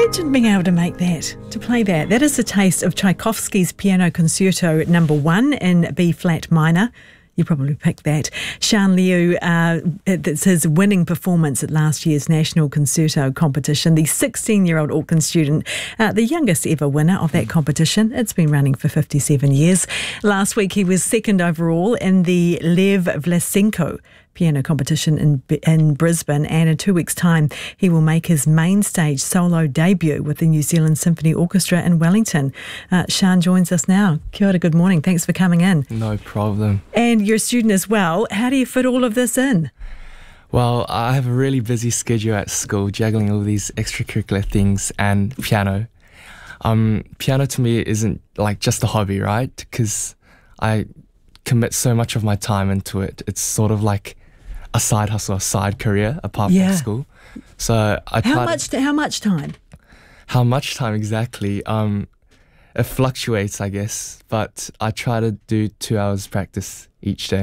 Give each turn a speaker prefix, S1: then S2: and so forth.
S1: Imagine being able to make that, to play that. That is a taste of Tchaikovsky's Piano Concerto No. 1 in B-flat minor. You probably picked that. Shan Liu, it's his winning performance at last year's National Concerto competition. The 16-year-old Auckland student, the youngest ever winner of that competition. It's been running for 57 years. Last week he was second overall in the Lev Vlasenko piano competition in Brisbane, and in 2 weeks' time he will make his main stage solo debut with the New Zealand Symphony Orchestra in Wellington. Shan joins us now. Kia ora, good morning. Thanks for coming in.
S2: No problem.
S1: And you're a student as well. How do you fit all of this in?
S2: Well, I have a really busy schedule at school, juggling all these extracurricular things and piano. Piano to me isn't like just a hobby, right? Because I commit so much of my time into it. It's sort of like a side hustle, a side career apart from school. So I try.
S1: How much time?
S2: How much time exactly? It fluctuates, I guess, but I try to do 2 hours practice each day.